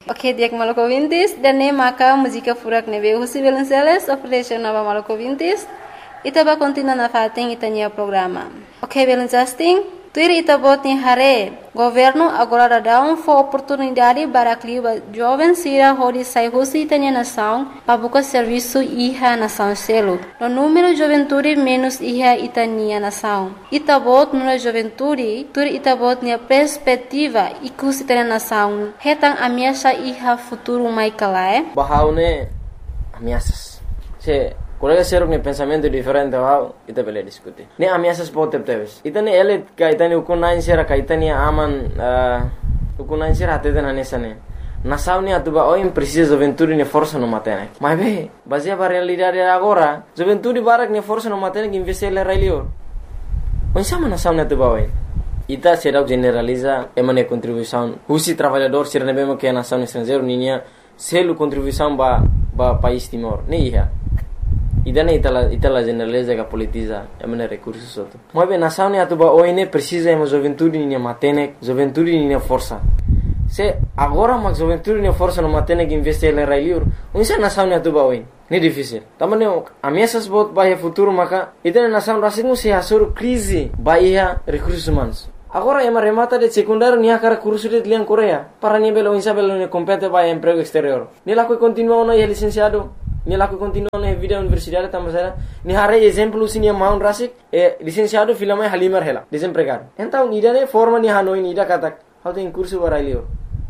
Ok, dia maluco ouvintes, dan maka música furak nebe José Belenceles, oferece nova maluco ouvintes, itaba continua na fating itanya programa. Ok, Belenceles, tuir itabot ni hare, governo agora dá oportunidade para clima jovem sira hodi sai José itanya nação, para buscar serviço iha nação selo. No número juventude menos iha itanya nação. Itabot no juventude, tuir itabot ni perspectiva ikus itanya nação. Hetang ameaça iha futuro mai kalae. Bahaune ameaças. Se colega seruk ne pensamento diferente wow ita bele diskuti ne ameaças pode teves ita ne ele ka ita ne ukunain sera ka ita ne aman ukunain sera ate na nesane nasau ne atuba o precisa juventude ne força no matene mas be baseia para realidade agora juventude barak ne força no matene que investir le railio onde nasau ne atuba o ita será generaliza emane contribuição usi trabalhador ser ne bem que nação estrangeiro ninha selo contribuição ba país Timor ne ia idane itala generaliza que politiza emane recursos soto mas bem nação ne atuba oine precisa emo juventude ne matene juventude ne força se agora mas juventude ne força no matene que investir le railur onde nação ne atuba oine ne difícil tamane ameaças bot ba futuro maka idane nação rasingu se hasur crise ba ia recursos humanos. Agora ema remata de secundário nia cara curso de lian Coreia para nia belo insabelo ne compete ba emprego exterior ni la que continua no é licenciado ni la que continua na vida universidade tamasera ni hare exemplo sinia maun rasik licenciado filama halimar hela desempregado então idane forma ni hanoi ni da kata how tem curso para ilio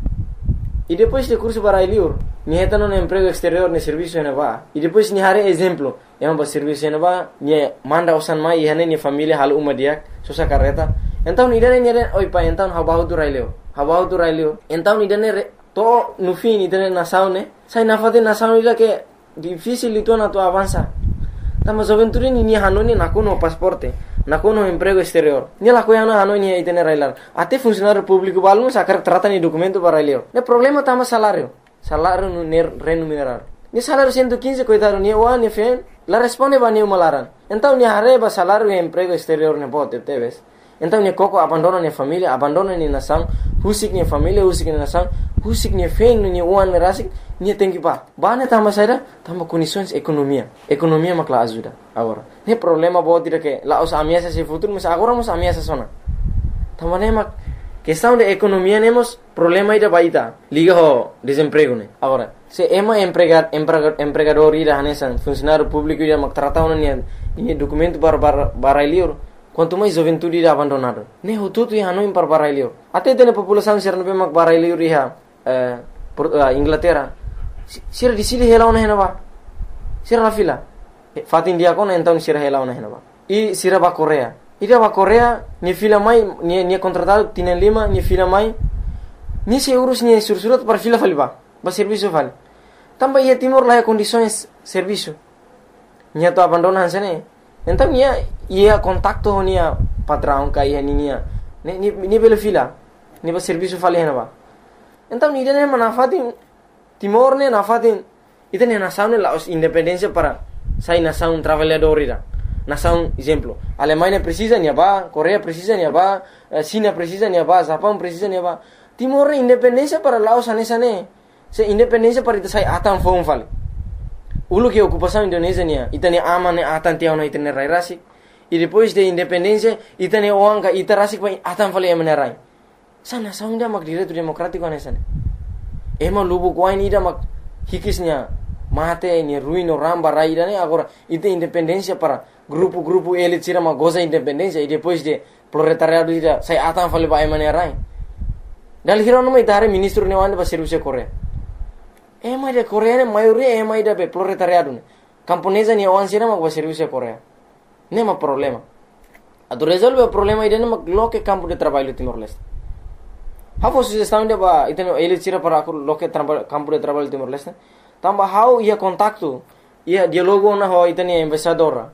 e depois de curso para ilio ni etano no emprego exterior ne serviço ne va e depois ni hare exemplo ema ba serviço ne va ni manda osan mai e hane ni família hal uma dia sosa carreta então idane ni oi pa então habahu tu railio então idane to no fim idane na saune sai na fate na saune ila que difícil itu na tu avança tama juventude ni hanoni na kono pasporte na kono emprego exterior ni la koyana hanoni itene railar ate funcionário público balmo sacar trata ni documento para railio ne problema tama salário no remunerar ni salário 115 coitado ni o ni fen la responde ba ni malaran então ni arreba salário e emprego exterior ne bote teves então ni koko abandona ni família abandona ni nação husik ni família husik ni nação husik ni fen ni uan rasik ni tem que bane tama saída tama condições economia makla ajuda agora ne problema bot dire que la os ameaças se futuro mas agora mos ameaças sona tama ne mak questão de economia nemos problema ida baita liga ho desemprego ne agora se ema empregador ida hanesan funcionário público ida mak trata ni documento para ilio quanto mais juventude ida abandonado ne ho tudo ia no para ilio até tene população ser no mak para ilio riha Inglaterra sira di sili hela ona henaba sira la fila fatin dia kona então sira hela ona henaba e sira ba Coreia ida ba Coreia ni fila mai ni contratado tiene lima ni fila mai ni se euros ni sursurat para fila faliba ba serviço vale tamba ia Timor lá condições serviço ni to abandonan sene então ia contacto nia patrão kai nia ni belo fila ni ba serviço vale henaba então ni dene manafatin Timor ne nafatin itene nação ne la independência para sai nação trabalhador ira nação exemplo Alemanha precisa ni ba Coreia precisa ni ba China precisa ni ba Japão precisa ni ba Timor independência para Laos anesane se independência para ita sai atan fom vale ulu que ocupação Indonésia nia itene amane atan tiao na itene rai rasik e depois de independência itene oanga ita rasik pa atan vale emenerai sa nação nda mak direito democrático anesane ema lubu kwain ida mak hikisnya mate ni ruino ramba raida ne agora ite independência para grupo elite tira mak goza independência e depois de proletariado ida sai atan fale ba emane rai dal hiro no mai tare ministro ne wande ba serviço Coreia ema de Coreia ne maioria ema ida be proletariado ne camponesa ni wan sira mak ba serviço Coreia nema problema ado resolve o problema ida ne mak loke campo de trabalho Timor-Leste How sugestão de ba iteno ele tira para loke campo de trabalho Timor-Leste tamba how ia contacto ia dialogo na ho itene embaixador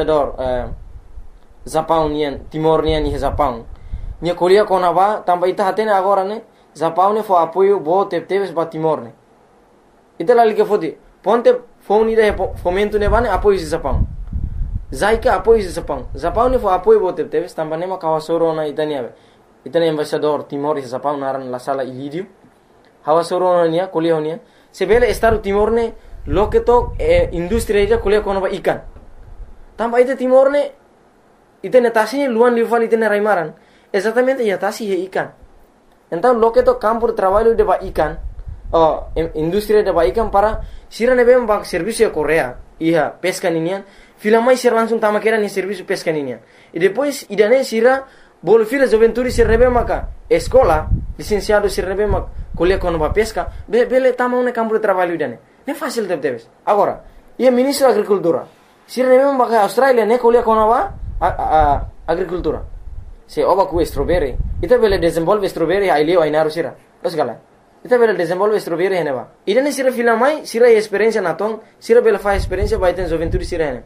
Japão nian Timor nian ni Japão nia kolia kona ba tamba ita hatene agora ne Japão ne fo apoio bo teves ba Timor ne ita la liga fodi ponte phone ida fomento ne bane apoio de Japão zaika apoio de Japão ne fo apoio bo teves tamba ne ma kawasoro na itania itene embaixador Timor e Japão naran la sala Ilírio hawa soro nia kuliah nia sebele Estado Timor ne loke to industri aja kuliah kono ba ikan tamba ite Timor ne ite netasi luan liuvan ite raimaran exatamente ya tasi he ikan então loke to campo de trabalho de ba ikan industri de ba ikan para sira nebe ba serviço Korea iya pesca ninian filamai sira langsung tama kera ni serviço pesca ninian e depois idane sira bol fila juventude sira nebe maka escola licenciado sira nebe mak kuliah kono ba pesca bele tama un campo de trabalho idane ne fácil debes agora ia ministro agricultura sira nebe maka Australia ne kuliah kono ba agricultura se oba ku strawberry ita bele desenvolve strawberry ai leo ai naru sira terus gala ita bele desenvolve strawberry hene ba idane sira filamai sira experiência naton sira bele fa experiência ba iten juventude sira hene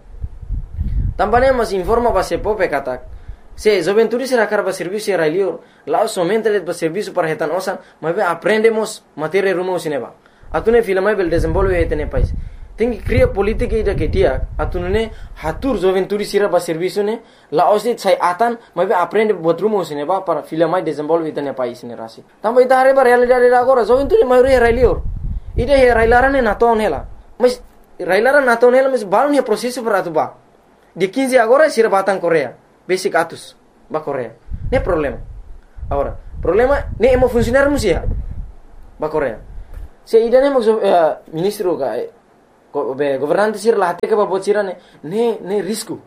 tambane mas informa ba se pope katak se juventude sira karba serviço era leo lá somente le ba serviço para hetan osan mas aprendemos matéria rumo sineba atune filamai bele desenvolve hetene país tem que criar política ida que dia atunune hatur juventude sira ba serviço ne la osit sai atan mas aprende buat rumo sineba para filamai desenvolve hetene país ne rasi tamba ita are ba realidade agora juventude maioria era leo ida he railarane naton hela mas railaran naton hela mas balon he processo para tu ba de 15 agora sira batang Korea basic atus ba Korea ne problema agora problema ne emo funcionar musia ba Korea se ida ne mo ministro ka governante sir la hate ka ba bocira ne risco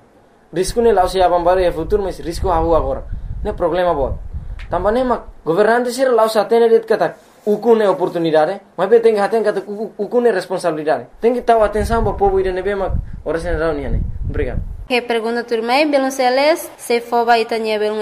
ne la se abambare e futuro mas risco hawo agora ne problema bo tambane ma governante sir la sa tene det kata ukune oportunidade mas be tem haten kata ukune responsabilidade tem que taw atenção ba povo ida ne be ma ora se reunião ne obrigado. Que pergunta turmai belum seles se foba itanya belum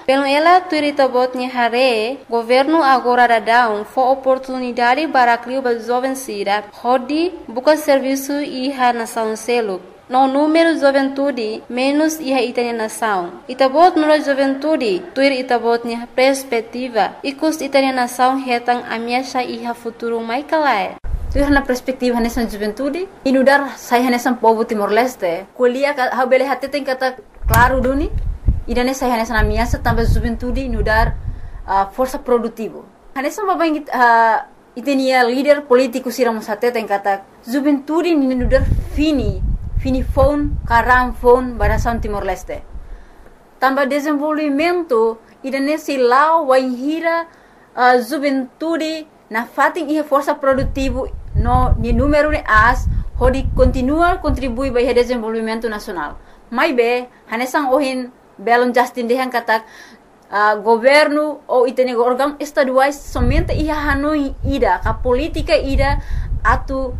ela turita botnya hare governo agora dadão fo oportunidade para criar ba jovem sira hodi buka serviço iha nação selo no número juventude menos iha itanya nação itabot nura juventude tuir itabotnya perspectiva ikus itanya nação hetang amiasha iha futuro mai kalai. Tu na perspektiva nessa juventude inudar sai nessa povo Timor-Leste kuliah ha bele hatte tem kata claro duni idane sai nessa na minha também juventude inudar força produtivo nessa babang itenia líder político sira musate tem kata juventude inudar fini phone karam phone barasan Timor-Leste também desenvolvimento idane silau waihira juventude na fating ia força produtivo no ni número de as hodi continua contribui para o desenvolvimento nacional mai be hanesang ohin belon Justin dehan katak governo ou itene órgão estaduais somente ia hanoi ida ka política ida atu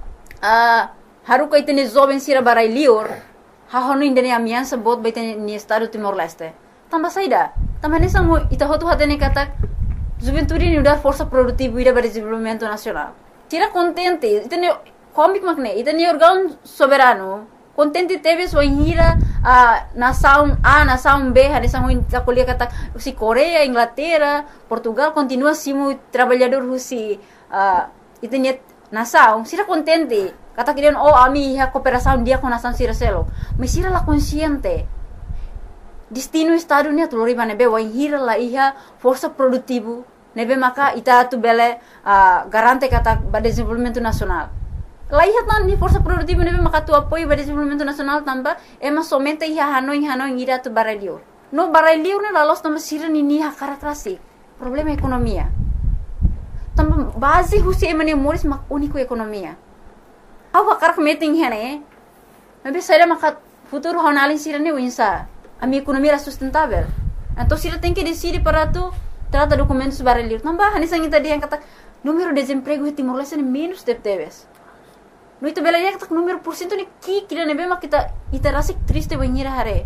haruka itene jovem sira barai lior ha honu indene amiansa bot baitene ni estado Timor-Leste tamba saida tamba hanesang ita hotu hatene katak juventude ni udah força produtiva ida para desenvolvimento nacional tira contente itene comic magne itene órgão soberano contente teve sua hira nação A nação B hanesang ita kuliah kata si Korea Inglaterra Portugal continua simu trabalhador husi itene nação sira contente kata kirian ami ha cooperação dia com nação sira selo mas sira la consciente destino estado ni atulori manebe wa hira la iha força produtivo nebe maka ita tu bele garante kata ba desenvolvimento nacional la iha tan ni força produtivo nebe maka tu apoio ba desenvolvimento nacional tamba ema somente iha hanoi ira tu barelio no barelio ne la los tamba sira ni ha karatrasi problema ekonomia tamba base husi emane moris mak unico ekonomia awa karak meeting hene nebe saya maka futuro honalin sira ni winsa a minha economia era sustentável. Então, se ela tem que decidir para tu trata documentos barulhos, não vai. Nessa gente dia kata número de desemprego em Timor-Leste é menos de teves. No itu bela dia kata número porcento ni kira nebe mak kita rasa triste banhira hare.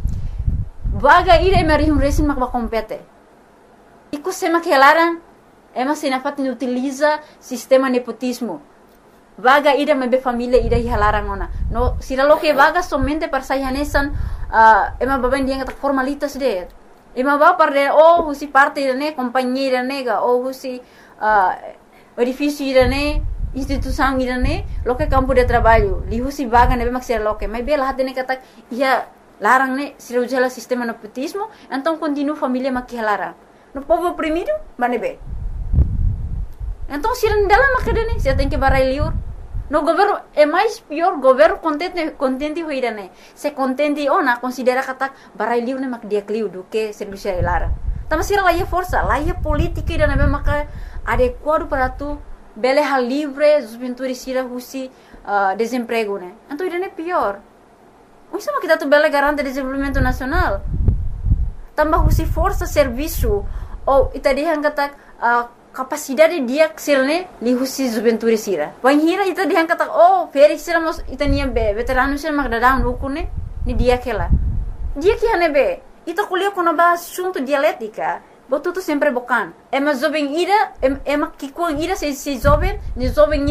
Vaga ira emerihum resin mak kompete. Iku sema kelaran ema sinafat ni utiliza sistema nepotismo. Vaga ida mebe família ida hilarang ona. No sira lo que vaga somente para sayanesan ema baben dia kata formalitas de. Ema ba para husi parte ne companhia nega ou husi edifício ne instituição ne lo que campo de trabalho. Li husi vaga nebe mak sira lo que. Mas bela hatene kata ia larang ne sira ujala sistema nepotismo, então continua família mak hilarang. No povo oprimido, manebe. Então, se não dela macadane, você tem que barai liur. No governo é mais pior, governo contente hoira né. Se contente ona considera kata barai liur né mak dia kliu do que serviço lara. Tama sira lá força, lá política ida né maka adequado para tu bele hal livre, juventude sira husi desemprego né. Então ida né pior. Isso mas kita tu bele garante desenvolvimento nacional. Tambah husi força serviço ou ita dia kata capacidade dia ksilne li husi juventude sira. Wan hira ita dia kata feri sira mos ita nia be veterano sira mak dadang ukune ni dia kela. Dia que hane be ita kuliah kono ba assunto dialética. Botu tu sempre bokan. Ema jovem ira ema kikuang ira se jovem, ni jovem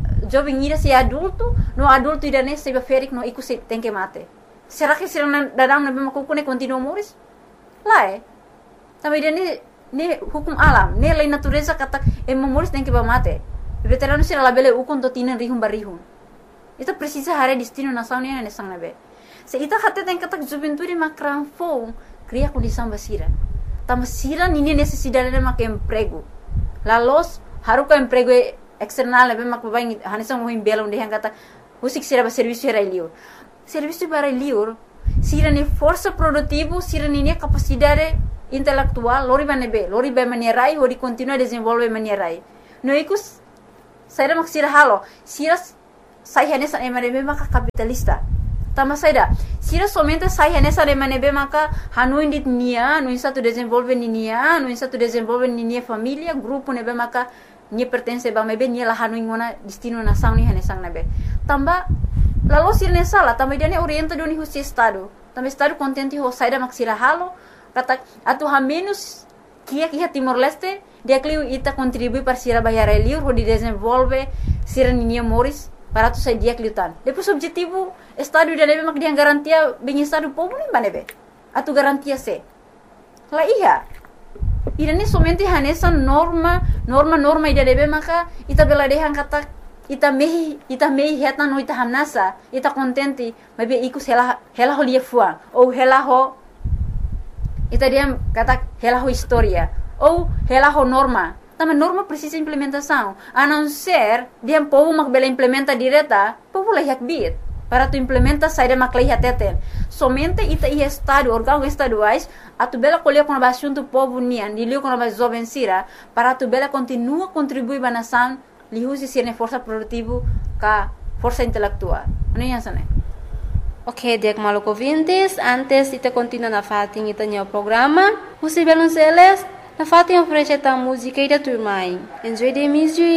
ira se adulto, no adulto ira ne se ferik no iku se tem que mate. Será que sira dadang na be makukune continua moris? Lá também ne hukum alam, ne lei natureza kata moris tem que mate. Veterano sira labele ukon to tinan rihum barihum. Ita precisa hare destino nação ne ne sang nabe. Se ita hate tem kata juventude makran fo cria condição basira. Tama sira nini necessidade de mak emprego. La los haruka emprego external nabe mak babai hanisang mo himbelong de kata usik sira ba serviço era liur. Serviço para liur sira ni força produtivo, sira ni capacidade intelectual, lori ba manierai, hori continua desenvolve manierai. No ikus saira mak sira halo, sira sai hanesa emanebe maka capitalista. Tama saida, sira somente sai hanesa emanebe maka hanuin dit nia, no satu desenvolve nia, no satu desenvolve nia família, grupo nebe maka ni pertence ba mebe ni la hanuin ngona destino nação ni hanesang nebe. Tamba lalu sira ne sala, tamba dia ne orienta doni husi estado. Tamba estado contente ho saida mak sira halo. Kata atu menos kia Timor-Leste dia kliu ita contribui para sira bayar liur ho di desenvolve sira ninia moris para tu sai dia kliutan. Depois objetivo estado dia nebe mak dia garantia bem estado povo nem banebe. Atu garantia se. La iya. Ida ni somente hanesa norma ida nebe maka ita bela dehan kata ita mehi heta no ita hanasa ita contente mabe iku hela ho lia fuang ou hela ho ita dia kata hela ho historia ou hela ho norma. Também norma precisa implementação. A não ser dia povo mak bela implementa direta, povo lah yak bit. Para tu implementa saída mak lah teten. Somente ita ia estado órgãos estaduais a tu bela colher com a assunto povo nian, dilio com a jovem sira, para tu bela continua contribuir ba nação, li usi sirne força produtivo ka força intelectual. Ano yan sana? Ok, dek maluco vintes, antes ita continua na fatin ita nyo programa, usi belon seles, na fatin oferece ta música ida turmai. Enjoy the music.